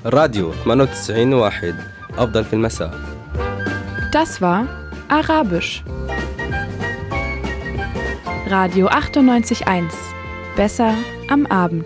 الراديو 98.1 أفضل في المساء. Das war Arabisch. Radio 98.1. Besser am Abend.